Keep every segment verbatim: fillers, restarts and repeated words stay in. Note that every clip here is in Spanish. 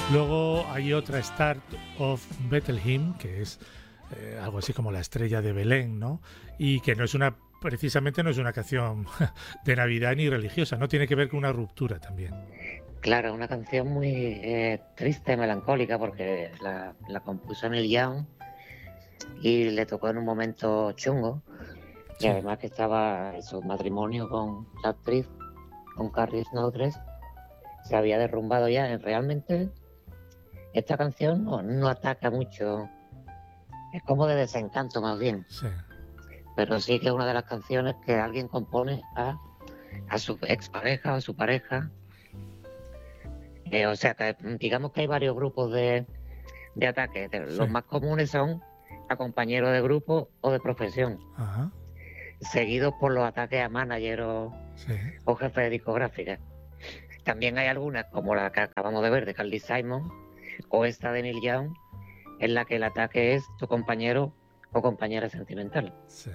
Luego hay otra, Start of Bethlehem, que es eh, algo así como la estrella de Belén, ¿no? Y que no es una, precisamente no es una canción de Navidad ni religiosa, no tiene que ver con una ruptura también. Claro, una canción muy eh, triste, melancólica, porque la, la compuso Neil Young y le tocó en un momento chungo. Y Sí. además que estaba en su matrimonio con la actriz, con Carrie Snodgress, se había derrumbado ya. Realmente esta canción no, no ataca mucho, es como de desencanto más bien. Sí. Pero sí que es una de las canciones que alguien compone a, a su expareja o a su pareja. Eh, o sea, que digamos que hay varios grupos de, de ataques. Sí. Los más comunes son a compañeros de grupo o de profesión, Ajá. seguidos por los ataques a manager o, Sí. o jefes de discográfica. También hay algunas, como la que acabamos de ver de Carly Simon o esta de Neil Young, en la que el ataque es tu compañero o compañera sentimental. Sí.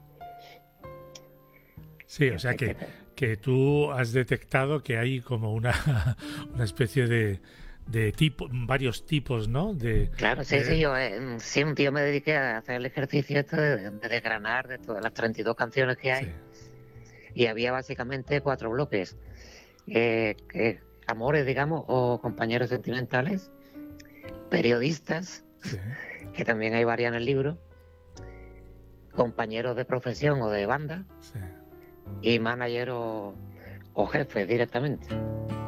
Sí, o sea que, que tú has detectado que hay como una, una especie de, de tipo, varios tipos, ¿no? De, Claro, sí, de, sí, yo eh, sí, un tío me dediqué a hacer el ejercicio este de, de desgranar de todas las treinta y dos canciones que sí, hay, y había básicamente cuatro bloques. Eh, que, amores, digamos, o compañeros sentimentales, periodistas, sí, que también hay varias en el libro, compañeros de profesión o de banda, sí. y manager o, o jefe directamente.